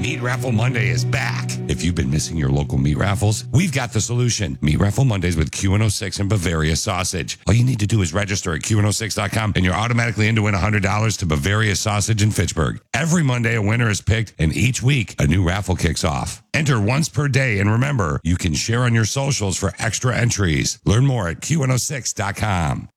Meat Raffle Monday is back. If you've been missing your local meat raffles, we've got the solution. Meat Raffle Mondays with QN06 and Bavaria Sausage. All you need to do is register at QN06.com and you're automatically in to win $100 to Bavaria Sausage in Fitchburg. Every Monday, a winner is picked, and each week, a new raffle kicks off. Enter once per day, and remember, you can share on your socials for extra entries. Learn more at QN06.com.